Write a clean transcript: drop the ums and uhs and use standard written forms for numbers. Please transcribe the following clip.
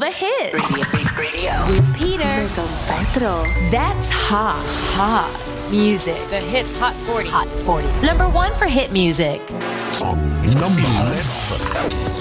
the hits. Radio. With Peter. Don Petro. That's hot music. The Hits Hot 40. Hot 40. Number 1 for hit music. Number 11.